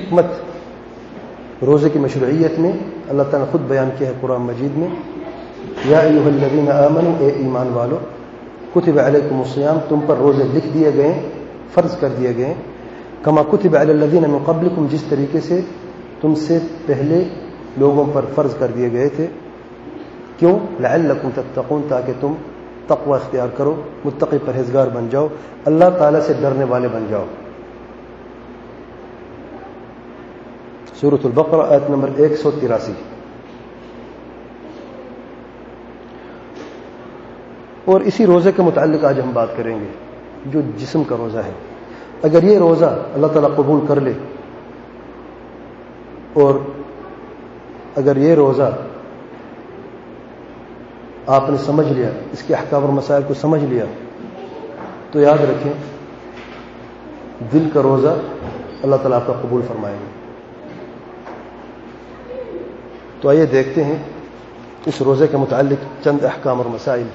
حکمت روزے کی مشروعیت میں اللہ تعالیٰ نے خود بیان کیا ہے قرآن مجید میں، یا ایھا الذین آمنوا، اے ایمان والو، کتب علیکم الصیام، تم پر روزے لکھ دیے گئے، فرض کر دیے گئے، کما کتب علی الذین من قبلکم، جس طریقے سے تم سے پہلے لوگوں پر فرض کر دیے گئے تھے۔ کیوں؟ لعلکم تتقون، تاکہ تم تقوی اختیار کرو، متقی پرہیزگار بن جاؤ، اللہ تعالیٰ سے ڈرنے والے بن جاؤ۔ سورۃ البقرہ آیت نمبر 183۔ اور اسی روزے کے متعلق آج ہم بات کریں گے، جو جسم کا روزہ ہے۔ اگر یہ روزہ اللہ تعالیٰ قبول کر لے، اور اگر یہ روزہ آپ نے سمجھ لیا، اس کے احکام اور مسائل کو سمجھ لیا، تو یاد رکھیں دل کا روزہ اللہ تعالیٰ آپ کا قبول فرمائیں گے۔ تو آئیے دیکھتے ہیں اس روزے کے متعلق چند احکام اور مسائل۔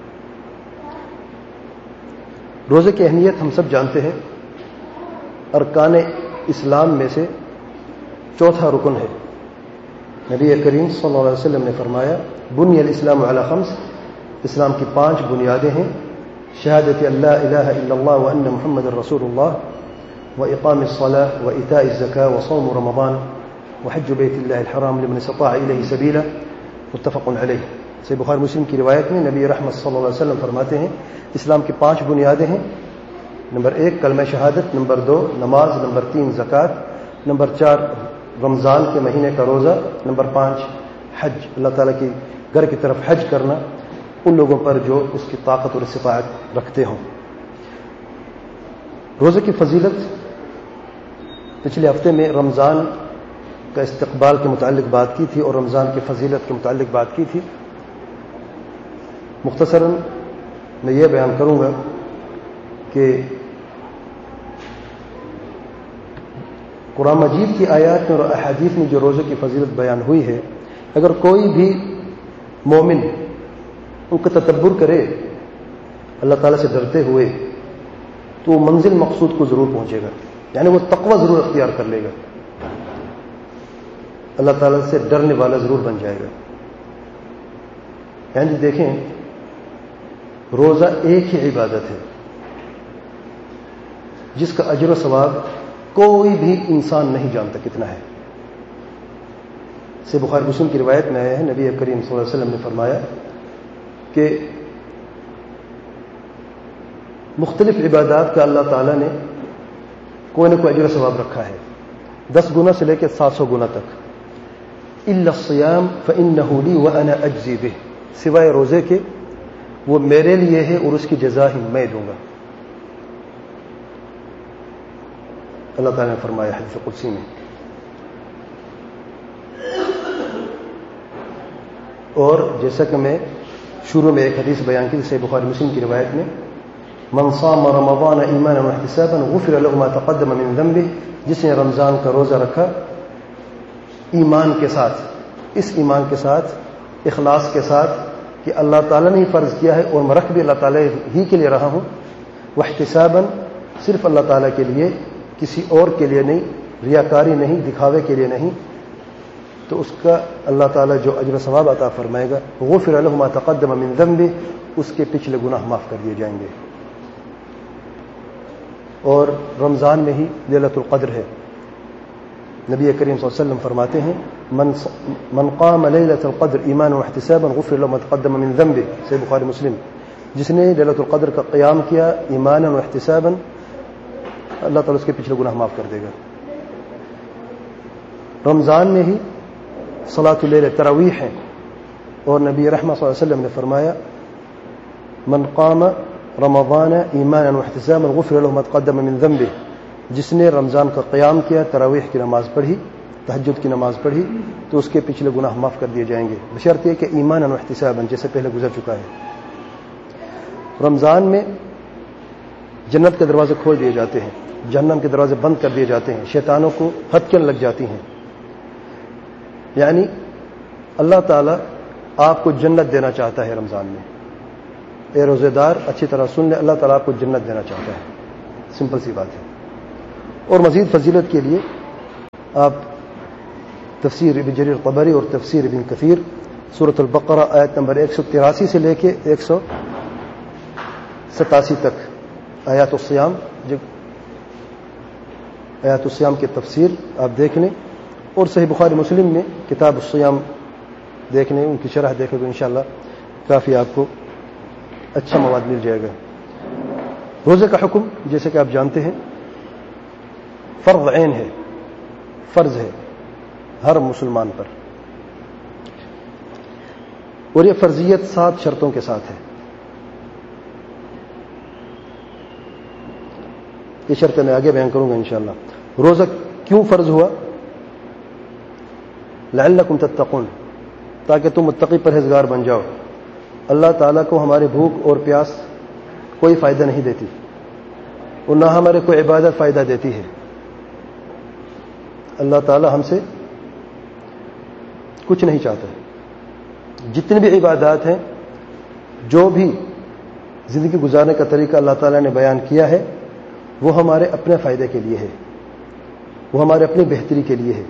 روزے کی اہمیت ہم سب جانتے ہیں، ارکان اسلام میں سے چوتھا رکن ہے۔ نبی کریم صلی اللہ علیہ وسلم نے فرمایا، بنی الاسلام علی خمس، اسلام کی 5 بنیادیں ہیں، شہادت اللہ الہ الا اللہ وان محمد رسول اللہ، واقام الصلاۃ وایتاء الزکاۃ وصوم رمضان وحج بیت اللہ الحرام لمن استطاع الیہ سبیلا، متفق علیہ۔ صحیح بخاری مسلم کی روایت میں نبی رحمت صلی اللہ علیہ وسلم فرماتے ہیں، اسلام کی 5 بنیادیں ہیں، نمبر 1 کلمہ شہادت، نمبر 2 نماز، نمبر 3 زکوٰۃ، نمبر 4 رمضان کے مہینے کا روزہ، نمبر 5 حج، اللہ تعالیٰ کی گھر کی طرف حج کرنا ان لوگوں پر جو اس کی طاقت اور استطاعت رکھتے ہوں۔ روزے کی فضیلت، پچھلے ہفتے میں رمضان کا استقبال کے متعلق بات کی تھی اور رمضان کی فضیلت کے متعلق بات کی تھی۔ مختصراً میں یہ بیان کروں گا کہ قرآن مجید کی آیات میں اور احادیث میں جو روزے کی فضیلت بیان ہوئی ہے، اگر کوئی بھی مومن ان کا تدبر کرے اللہ تعالیٰ سے ڈرتے ہوئے، تو وہ منزل مقصود کو ضرور پہنچے گا، یعنی وہ تقوی ضرور اختیار کر لے گا، اللہ تعالیٰ سے ڈرنے والا ضرور بن جائے گا۔ یعنی دیکھیں، روزہ ایک ہی عبادت ہے جس کا اجر و ثواب کوئی بھی انسان نہیں جانتا کتنا ہے۔ سے بخاری مسلم کی روایت میں آیا ہے، نبی کریم صلی اللہ علیہ وسلم نے فرمایا کہ مختلف عبادات کا اللہ تعالیٰ نے کوئی نہ کوئی اجر و ثواب رکھا ہے، 10 گنا سے لے کے 700 گنا تک۔ الا الصیام فانہ لی وانا اجزی بہ، سوائے روزے کے وہ میرے لیے ہے اور اس کی جزا ہی میں دوں گا، اللہ تعالیٰ نے فرمایا حدیث قدسی میں۔ اور جیسا کہ میں شروع میں ایک حدیث بیان کی، صحیح بخاری مسلم کی روایت میں، من صام رمضان ایمانا واحتسابا غفر له ما تقدم من ذنبه، جس نے رمضان کا روزہ رکھا ایمان کے ساتھ، اس ایمان کے ساتھ، اخلاص کے ساتھ کہ اللہ تعالیٰ نے ہی فرض کیا ہے اور میں رکھ بھی اللہ تعالیٰ ہی کے لیے رہا ہوں، واحتسابا، صرف اللہ تعالیٰ کے لیے، کسی اور کے لیے نہیں، ریاکاری نہیں، دکھاوے کے لیے نہیں، تو اس کا اللہ تعالیٰ جو اجر و ثواب عطا فرمائے گا، غفر له ما تقدم من ذنبه، اس کے پچھلے گناہ معاف کر دیے جائیں گے۔ اور رمضان میں ہی لیلۃ القدر ہے، نبی کریم صلی اللہ علیہ وسلم فرماتے ہیں، من قام لیلۃ القدر ایمانا واحتسابا غفر له ما تقدم من ذنبه، صحیح بخاری مسلم، جس نے لیلۃ القدر کا قیام کیا ایمانا واحتسابا، اللہ تعالیٰ اس کے پچھلے گناہ معاف کر دے گا۔ رمضان میں ہی صلاۃ اللیل تراویح ہے، اور نبی رحمۃ صلی اللہ علیہ وسلم نے فرمایا، من قام رمضان ایمانا واحتسابا غفر له ما تقدم من ذنبه، جس نے رمضان کا قیام کیا، تراویح کی نماز پڑھی، تہجد کی نماز پڑھی، تو اس کے پچھلے گناہ معاف کر دیے جائیں گے، بشرط یہ کہ ایمانا واحتسابا، جیسے پہلے گزر چکا ہے۔ رمضان میں جنت کے دروازے کھول دیے جاتے ہیں، جہنم کے دروازے بند کر دیے جاتے ہیں، شیطانوں کو ہتکیاں لگ جاتی ہیں، یعنی اللہ تعالیٰ آپ کو جنت دینا چاہتا ہے رمضان میں۔ اے روزے دار اچھی طرح سن لے، اللہ تعالیٰ آپ کو جنت دینا چاہتا ہے، سمپل سی بات ہے۔ اور مزید فضیلت کے لیے آپ تفسیر ابن جریر طبری اور تفسیر ابن کثیر سورۃ البقرہ آیت نمبر 183 سے لے کے 187 تک آیات الصیام کی تفسیر آپ دیکھ لیں، اور صحیح بخاری مسلم میں کتاب الصیام دیکھ لیں، ان کی شرح دیکھیں تو انشاءاللہ کافی آپ کو اچھا مواد مل جائے گا۔ روزے کا حکم جیسے کہ آپ جانتے ہیں فرض عین ہے، فرض ہے ہر مسلمان پر، اور یہ فرضیت 7 شرطوں کے ساتھ ہے۔ یہ شرطیں میں آگے بیان کروں گا انشاءاللہ۔ روزہ کیوں فرض ہوا؟ لعلکم تتقون، تاکہ تم متقی پرہیزگار بن جاؤ۔ اللہ تعالیٰ کو ہماری بھوک اور پیاس کوئی فائدہ نہیں دیتی، اور نہ ہمارے کوئی عبادت فائدہ دیتی ہے۔ اللہ تعالیٰ ہم سے کچھ نہیں چاہتا ہے۔ جتنی بھی عبادات ہیں، جو بھی زندگی گزارنے کا طریقہ اللہ تعالیٰ نے بیان کیا ہے، وہ ہمارے اپنے فائدے کے لیے ہے، وہ ہمارے اپنی بہتری کے لیے ہے۔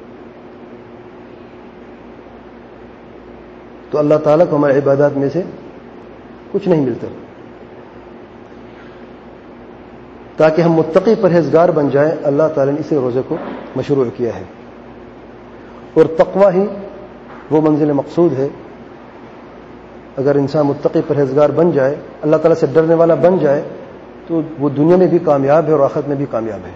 تو اللہ تعالیٰ کو ہمارے عبادات میں سے کچھ نہیں ملتا۔ تاکہ ہم متقی پرہیزگار بن جائیں، اللہ تعالیٰ نے اسے روزے کو مشروع کیا ہے، اور تقوی ہی وہ منزل مقصود ہے۔ اگر انسان متقی پرہیزگار بن جائے، اللہ تعالیٰ سے ڈرنے والا بن جائے، تو وہ دنیا میں بھی کامیاب ہے اور آخرت میں بھی کامیاب ہے۔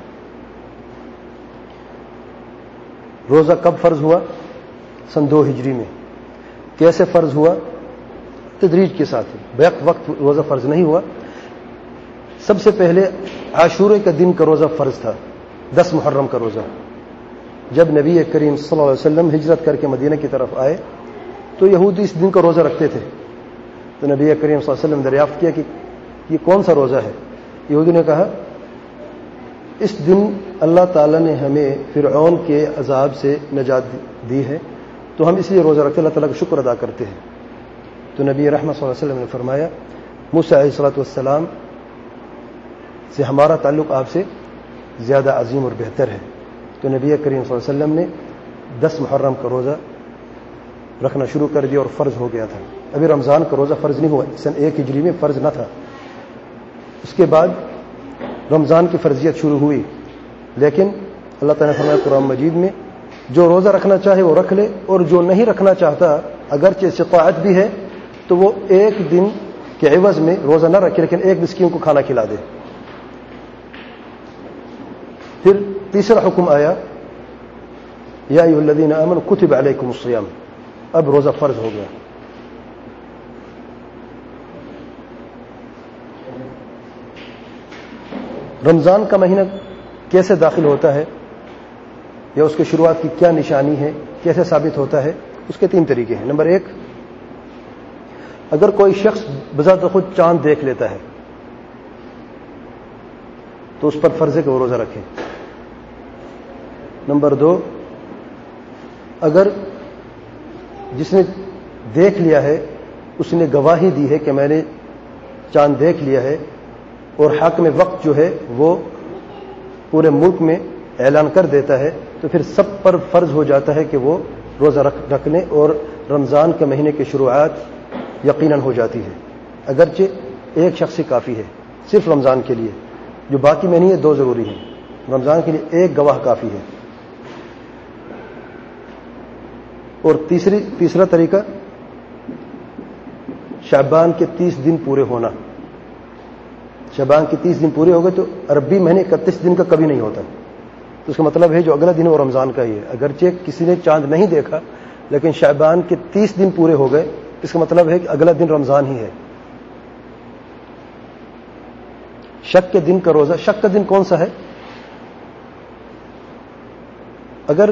روزہ کب فرض ہوا؟ سن 2 ہجری میں۔ کیسے فرض ہوا؟ تدریج کے ساتھ، بیک وقت روزہ فرض نہیں ہوا۔ سب سے پہلے عاشورے کا دن کا روزہ فرض تھا، 10 محرم کا روزہ۔ جب نبی کریم صلی اللہ علیہ وسلم ہجرت کر کے مدینہ کی طرف آئے تو یہودی اس دن کا روزہ رکھتے تھے، تو نبی کریم صلی اللہ علیہ وسلم نے دریافت کیا کہ یہ کون سا روزہ ہے؟ یہودی نے کہا اس دن اللہ تعالیٰ نے ہمیں فرعون کے عذاب سے نجات دی ہے، تو ہم اس لیے روزہ رکھتے، اللہ تعالیٰ کا شکر ادا کرتے ہیں۔ تو نبی رحمت صلی اللہ علیہ وسلم نے فرمایا موسیٰ علیہ السلام سے ہمارا تعلق آپ سے زیادہ عظیم اور بہتر ہے۔ تو نبی کریم صلی اللہ علیہ وسلم نے 10 محرم کا روزہ رکھنا شروع کر دیا اور فرض ہو گیا تھا۔ ابھی رمضان کا روزہ فرض نہیں ہوا، سن 1 ہجری میں فرض نہ تھا۔ اس کے بعد رمضان کی فرضیت شروع ہوئی، لیکن اللہ تعالیٰ نے فرمایا قرآن مجید میں جو روزہ رکھنا چاہے وہ رکھ لے، اور جو نہیں رکھنا چاہتا اگرچہ استطاعت بھی ہے تو وہ 1 دن کے عوض میں روزہ نہ رکھے، لیکن 1 مسکین کو کھانا کھلا دے۔ پھر تیسرا حکم آیا یا ایھا الذین آمنوا کتب علیکم الصیام، اب روزہ فرض ہو گیا۔ رمضان کا مہینہ کیسے داخل ہوتا ہے یا اس کی شروعات کی کیا نشانی ہے، کیسے ثابت ہوتا ہے؟ اس کے 3 طریقے ہیں۔ نمبر 1، اگر کوئی شخص بذات خود چاند دیکھ لیتا ہے تو اس پر فرض ہے کہ وہ روزہ رکھے۔ نمبر 2، اگر جس نے دیکھ لیا ہے اس نے گواہی دی ہے کہ میں نے چاند دیکھ لیا ہے، اور حاکم وقت جو ہے وہ پورے ملک میں اعلان کر دیتا ہے، تو پھر سب پر فرض ہو جاتا ہے کہ وہ روزہ رکھ لیں، اور رمضان کے مہینے کی شروعات یقیناً ہو جاتی ہے۔ اگرچہ 1 شخص ہی کافی ہے صرف رمضان کے لیے، جو باقی میں نہیں ہے 2 ضروری ہیں، رمضان کے لیے 1 گواہ کافی ہے۔ اور تیسرا طریقہ شعبان کے 30 دن پورے ہونا۔ شعبان کے 30 دن پورے ہو گئے تو عربی مہینے 31 دن کا کبھی نہیں ہوتا، تو اس کا مطلب ہے جو اگلا دن وہ رمضان کا ہی ہے۔ اگرچہ کسی نے چاند نہیں دیکھا لیکن شعبان کے 30 دن پورے ہو گئے، اس کا مطلب ہے کہ اگلا دن رمضان ہی ہے۔ شک کے دن کا روزہ، شک کا دن کون سا ہے؟ اگر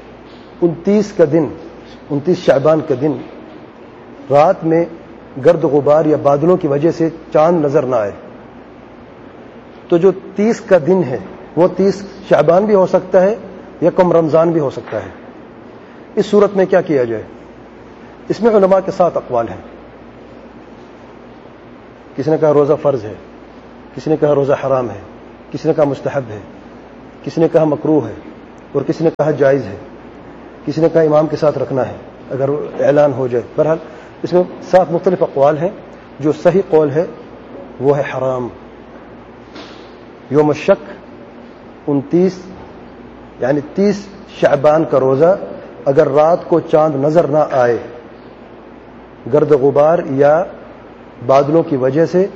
29 شعبان کا دن رات میں گرد و غبار یا بادلوں کی وجہ سے چاند نظر نہ آئے، تو جو 30 کا دن ہے وہ 30 شعبان بھی ہو سکتا ہے یا کم رمضان بھی ہو سکتا ہے۔ اس صورت میں کیا کیا جائے؟ اس میں علماء کے 7 اقوال ہیں۔ کسی نے کہا روزہ فرض ہے، کسی نے کہا روزہ حرام ہے، کسی نے کہا مستحب ہے، کسی نے کہا مکروہ ہے، اور کسی نے کہا جائز ہے، کسی نے کہا امام کے ساتھ رکھنا ہے اگر اعلان ہو جائے. بہرحال اس میں 7 مختلف اقوال ہیں. جو صحیح قول ہے وہ ہے حرام. یوم الشک 29 یعنی 30 شعبان کا روزہ اگر رات کو چاند نظر نہ آئے، گرد غبار یا بادلوں کی وجہ سے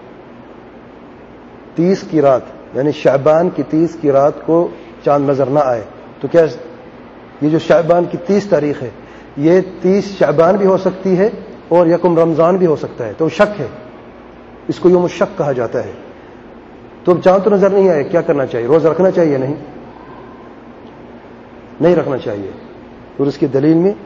30 کی رات یعنی شعبان کی 30 کی رات کو چاند نظر نہ آئے، تو کیا یہ جو شعبان کی 30 تاریخ ہے یہ 30 شعبان بھی ہو سکتی ہے اور یکم رمضان بھی ہو سکتا ہے، تو شک ہے، اس کو یوم الشک کہا جاتا ہے. تو اب چاند تو نظر نہیں آئے، کیا کرنا چاہیے؟ روزہ رکھنا چاہیے؟ نہیں رکھنا چاہیے. اور اس کی دلیل میں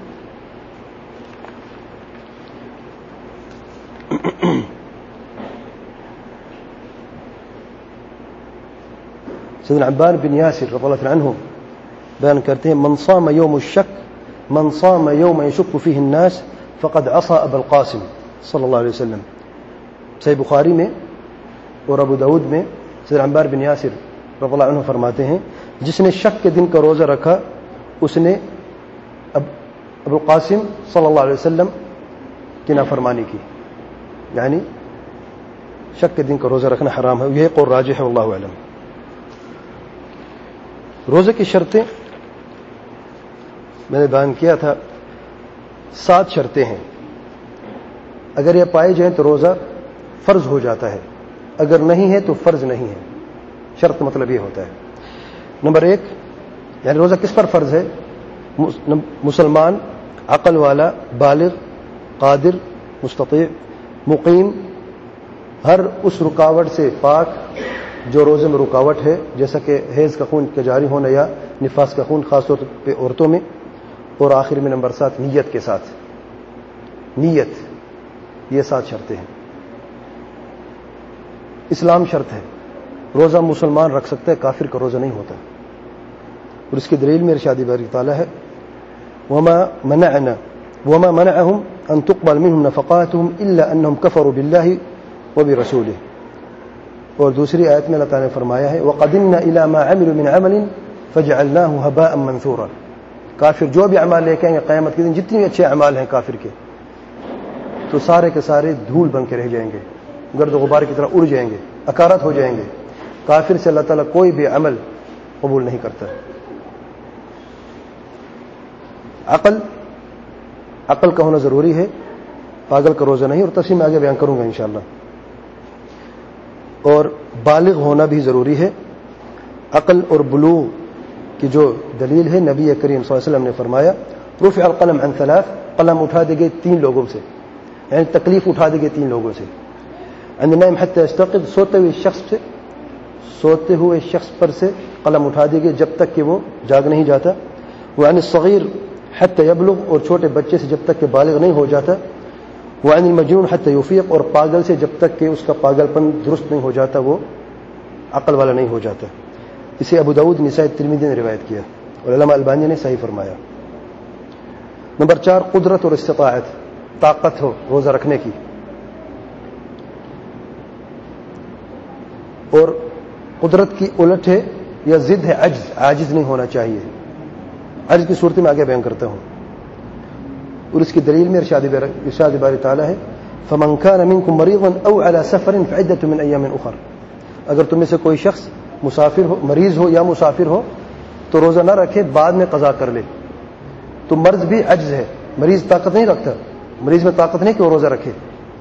سیدنا عباد بن یاسر رضی اللہ عنہ بیان کرتے ہیں من صام یوم الشک من صام یوم یشک فیہ الناس فقد عصى ابا القاسم صلی اللہ علیہ وسلم. صحیح بخاری میں اور ابو داود میں سیدنا عباد بن یاسر رضی اللہ عنہ فرماتے ہیں جس نے شک کے دن کا روزہ رکھا اس نے ابو القاسم صلی اللہ علیہ وسلم کی نافرمانی کی. یعنی شک کے دن کا روزہ رکھنا حرام ہے. یہ قول راجح ہے واللہ اعلم. روزے کی شرطیں میں نے بیان کیا تھا 7 شرطیں ہیں. اگر یہ پائے جائیں تو روزہ فرض ہو جاتا ہے، اگر نہیں ہے تو فرض نہیں ہے. شرط مطلب یہ ہوتا ہے نمبر 1 یعنی روزہ کس پر فرض ہے؟ مسلمان، عقل والا، بالغ، قادر، مستطیع، مقیم، ہر اس رکاوٹ سے پاک جو روزے میں رکاوٹ ہے، جیسا کہ حیض کا خون کا جاری ہونا یا نفاس کا خون خاص طور پہ عورتوں میں. اور آخر میں نمبر 7 نیت کے ساتھ. نیت، یہ 7 شرطیں ہیں. اسلام شرط ہے. روزہ مسلمان رکھ سکتا ہے، کافر کا روزہ نہیں ہوتا. اور اس کی دلیل میں ارشاد باری تعالیٰ ہے وما منعهم ان تقبل منهم نفقاتهم الا انهم كفروا بالله وبرسوله. اور دوسری آیت میں اللہ تعالیٰ نے فرمایا ہے وقدمنا الى ما عملوا من عمل فجعلناه هباء منثورا. کافر جو بھی اعمال لے کے آئیں گے قیامت کے دن، جتنے بھی اچھے اعمال ہیں کافر کے، تو سارے کے سارے دھول بن کے رہ جائیں گے، گرد و غبار کی طرح اڑ جائیں گے، اکارت ہو جائیں گے. کافر سے اللہ تعالیٰ کوئی بھی عمل قبول نہیں کرتا. عقل کا ہونا ضروری ہے، پاگل کا روزہ نہیں، اور تفصیل میں آگے بیان کروں گا انشاءاللہ. اور بالغ ہونا بھی ضروری ہے. عقل اور بلوغ کی جو دلیل ہے نبی کریم صلی اللہ علیہ وسلم نے فرمایا رفع القلم عن 3، قلم اٹھا دے گئے 3 لوگوں سے، یعنی تکلیف اٹھا دے گئے 3 لوگوں سے. عن النائم حتى يستيقظ، سوتے ہوئے شخص پر سے قلم اٹھا دے گئے جب تک کہ وہ جاگ نہیں جاتا. وعن الصغیر حتى يبلغ، اور چھوٹے بچے سے جب تک کہ بالغ نہیں ہو جاتا. وعن المجنون حتى يفيق، اور پاگل سے جب تک کہ اس کا پاگل پن درست نہیں ہو جاتا، وہ عقل والا نہیں ہو جاتا. اسے ابو داؤد، نسائی، ترمذی نے روایت کیا اور علامہ البانی نے صحیح فرمایا. نمبر 4 قدرت اور استطاعت، طاقت ہو روزہ رکھنے کی. اور قدرت کی الٹ ہے یا ضد ہے عاجز نہیں ہونا چاہیے. عجز کی صورت میں آگے بیان کرتا ہوں. اور اس کی دلیل میں ارشاد باری تعالیٰ ہے فمن كان منكم مريضا او على سفر فعدة من ايام اخر. اگر تم میں سے کوئی شخص مسافر ہو، مریض ہو یا مسافر ہو تو روزہ نہ رکھے، بعد میں قضا کر لے. تو مرض بھی عجز ہے، مریض طاقت نہیں رکھتا، مریض میں طاقت نہیں کہ وہ روزہ رکھے.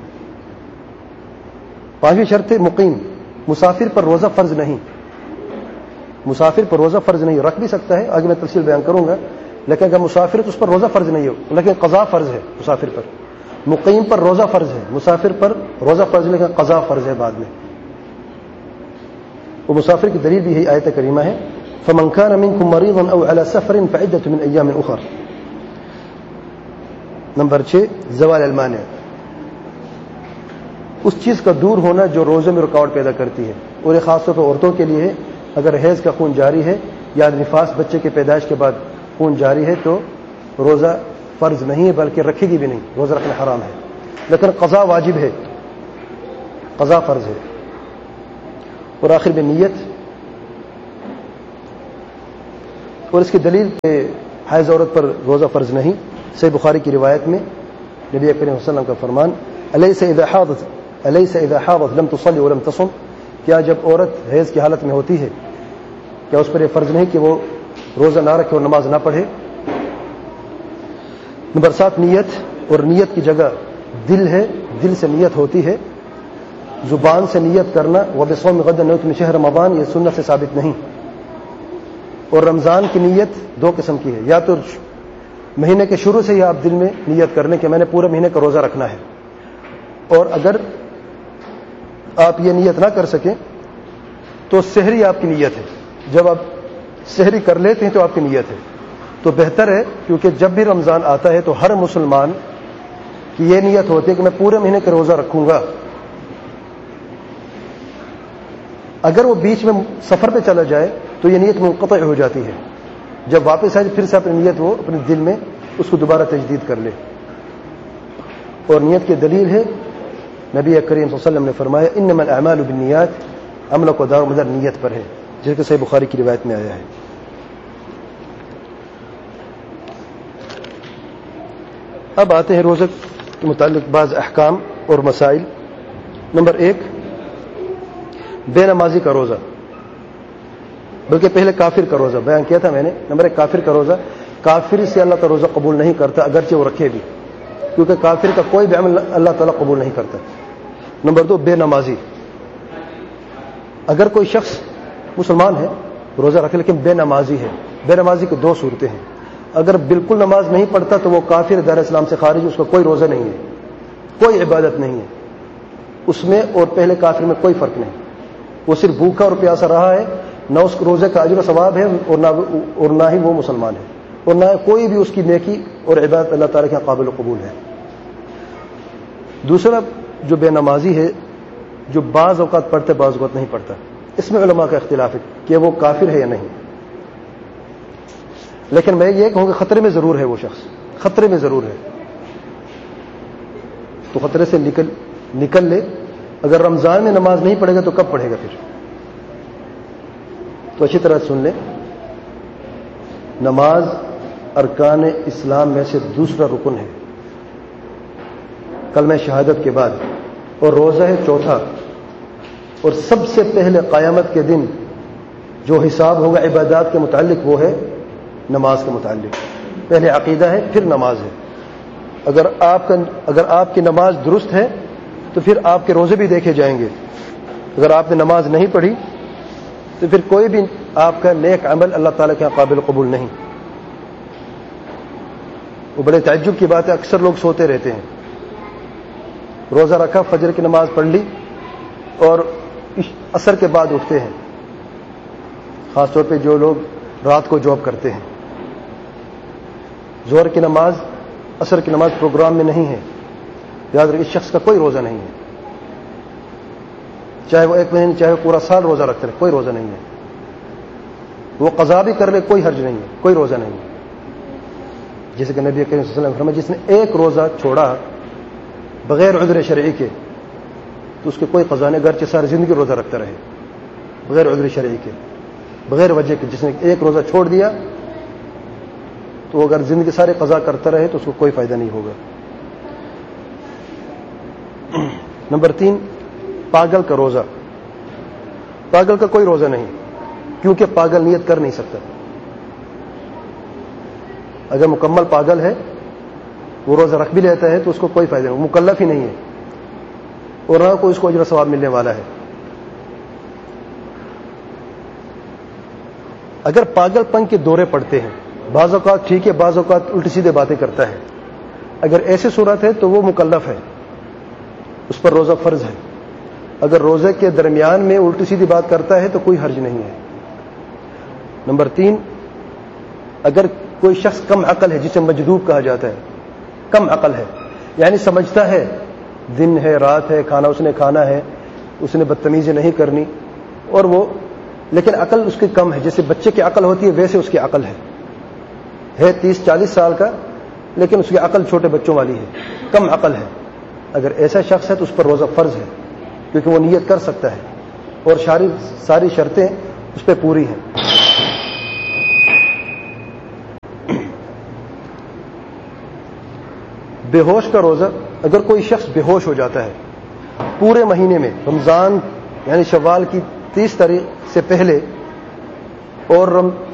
5ویں شرط ہے مقیم، مسافر پر روزہ فرض نہیں. مسافر پر روزہ فرض نہیں، رکھ بھی سکتا ہے، آگے میں تفصیل بیان کروں گا. لیکن اگر مسافر تو اس پر روزہ فرض نہیں ہو، لیکن قضا فرض ہے مسافر پر. مقیم پر روزہ فرض ہے، مسافر پر روزہ فرض ہے لیکن قضا فرض ہے بعد میں. وہ مسافر کی دلیل بھی یہی آیت کریمہ ہے فمن كان منكم مريضا او على سفر فعدة من ايام اخر. نمبر 6 زوال المانع، اس چیز کا دور ہونا جو روزے میں رکاوٹ پیدا کرتی ہے. اور یہ خاص طور پر عورتوں کے لیے ہے. اگر حیض کا خون جاری ہے یا نفاس بچے کی پیدائش کے بعد خون جاری ہے تو روزہ فرض نہیں ہے، بلکہ رکھے گی بھی نہیں، روزہ رکھنا حرام ہے. لیکن قضا واجب ہے، قضا فرض ہے. اور آخر میں نیت، اور اس کی دلیل حائض عورت پر روزہ فرض نہیں. صحیح بخاری کی روایت میں نبی کریم صلی اللہ علیہ وسلم کا فرمان الیس اذا حاضت لم تصلی ولم تصم، کیا جب عورت حیض کی حالت میں ہوتی ہے کیا اس پر یہ فرض نہیں کہ وہ روزہ نہ رکھے اور نماز نہ پڑھے. نمبر 7 نیت، اور نیت کی جگہ دل ہے، دل سے نیت ہوتی ہے. زبان سے نیت کرنا وبصوم غد نویت من شہر رمضان یہ سنت سے ثابت نہیں. اور رمضان کی نیت 2 قسم کی ہے، یا تو مہینے کے شروع سے ہی آپ دل میں نیت کرنے کہ میں نے پورے مہینے کا روزہ رکھنا ہے، اور اگر آپ یہ نیت نہ کر سکیں تو سحری آپ کی نیت ہے. جب آپ سحری کر لیتے ہیں تو آپ کی نیت ہے. تو بہتر ہے، کیونکہ جب بھی رمضان آتا ہے تو ہر مسلمان کی یہ نیت ہوتی ہے کہ میں پورے مہینے کا روزہ رکھوں گا. اگر وہ بیچ میں سفر پہ چلا جائے تو یہ نیت منقطع ہو جاتی ہے. جب واپس آئے پھر سے اپنی نیت وہ اپنے دل میں اس کو دوبارہ تجدید کر لے. اور نیت کی دلیل ہے نبی کریم صلی اللہ علیہ وسلم نے فرمایا انما الاعمال بالنیات، عمل کو دار و مدار نیت پر ہے، جس کہ صحیح بخاری کی روایت میں آیا ہے. اب آتے ہیں روزے کے متعلق بعض احکام اور مسائل. نمبر 1 بے نمازی کا روزہ، بلکہ پہلے کافر کا روزہ بیان کیا تھا میں نے. نمبر 1 کافر کا روزہ، کافر سے اللہ کا روزہ قبول نہیں کرتا اگرچہ وہ رکھے بھی، کیونکہ کافر کا کوئی بھی عمل اللہ تعالیٰ قبول نہیں کرتا. نمبر 2 بے نمازی، اگر کوئی شخص مسلمان ہے روزہ رکھے لیکن بے نمازی ہے. بے نمازی کی 2 صورتیں ہیں. اگر بالکل نماز نہیں پڑھتا تو وہ کافر دار اسلام سے خارج، اس کا کوئی روزہ نہیں ہے، کوئی عبادت نہیں ہے اس میں، اور پہلے کافر میں کوئی فرق نہیں. وہ صرف بھوکا اور پیاسا رہا ہے، نہ اس کو روزے کا اجر و ثواب ہے اور نہ ہی وہ مسلمان ہے، اور نہ کوئی بھی اس کی نیکی اور عبادت اللہ تعالیٰ کے قابل و قبول ہے. دوسرا جو بے نمازی ہے، جو بعض اوقات پڑھتے بعض اوقات نہیں پڑھتا، اس میں علماء کا اختلاف ہے کہ وہ کافر ہے یا نہیں. لیکن میں یہ کہوں کہ خطرے میں ضرور ہے، وہ شخص خطرے میں ضرور ہے، تو خطرے سے نکل لے. اگر رمضان میں نماز نہیں پڑھے گا تو کب پڑھے گا پھر؟ تو اچھی طرح سن لیں، نماز ارکان اسلام میں سے دوسرا رکن ہے کلمہ شہادت کے بعد، اور روزہ ہے چوتھا. اور سب سے پہلے قیامت کے دن جو حساب ہوگا عبادات کے متعلق وہ ہے نماز کے متعلق. پہلے عقیدہ ہے پھر نماز ہے. اگر آپ کی نماز درست ہے تو پھر آپ کے روزے بھی دیکھے جائیں گے. اگر آپ نے نماز نہیں پڑھی تو پھر کوئی بھی آپ کا نیک عمل اللہ تعالیٰ کے قابل قبول نہیں. وہ بڑے تعجب کی بات ہے، اکثر لوگ سوتے رہتے ہیں، روزہ رکھا، فجر کی نماز پڑھ لی اور عصر کے بعد اٹھتے ہیں، خاص طور پہ جو لوگ رات کو جاب کرتے ہیں. ظہر کی نماز عصر کی نماز پروگرام میں نہیں ہے، یاد رکھیں اس شخص کا کوئی روزہ نہیں ہے، چاہے وہ 1 مہینے چاہے وہ پورا سال روزہ رکھتے رہے، کوئی روزہ نہیں ہے. وہ قضا بھی کر لے کوئی حرج نہیں ہے، کوئی روزہ نہیں ہے. جیسے کہ نبی کریم صلی اللہ علیہ وسلم نے فرمایا جس نے 1 روزہ چھوڑا بغیر عذر شرعی کے تو اس کے کوئی قضا نہیں، اگرچہ ساری زندگی روزہ رکھتا رہے بغیر عذر شرعی کے، بغیر وجہ کے. جس نے 1 روزہ چھوڑ دیا تو اگر زندگی سارے قضا کرتا رہے تو اس کو کوئی فائدہ نہیں ہوگا. نمبر 3 پاگل کا روزہ. پاگل کا کوئی روزہ نہیں، کیونکہ پاگل نیت کر نہیں سکتا. اگر مکمل پاگل ہے وہ روزہ رکھ بھی لیتا ہے تو اس کو کوئی فائدہ نہیں، مکلف ہی نہیں ہے اور نہ کوئی اس کو اجر و ثواب ملنے والا ہے. اگر پاگل پن کے دورے پڑتے ہیں، بعض اوقات ٹھیک ہے بعض اوقات الٹی سیدھے باتیں کرتا ہے، اگر ایسی صورت ہے تو وہ مکلف ہے، اس پر روزہ فرض ہے. اگر روزے کے درمیان میں الٹی سیدھی بات کرتا ہے تو کوئی حرج نہیں ہے. نمبر 3 اگر کوئی شخص کم عقل ہے، جسے مجذوب کہا جاتا ہے، کم عقل ہے، یعنی سمجھتا ہے دن ہے رات ہے، کھانا اس نے کھانا ہے، اس نے بدتمیزی نہیں کرنی، اور وہ لیکن عقل اس کی کم ہے، جیسے بچے کی عقل ہوتی ہے ویسے اس کی عقل ہے 30-40 سال کا، لیکن اس کی عقل چھوٹے بچوں والی ہے، کم عقل ہے. اگر ایسا شخص ہے تو اس پر روزہ فرض ہے، کیونکہ وہ نیت کر سکتا ہے اور ساری شرطیں اس پہ پوری ہیں. بے ہوش کا روزہ، اگر کوئی شخص بے ہوش ہو جاتا ہے پورے مہینے میں، رمضان یعنی شوال کی 30 تاریخ سے پہلے اور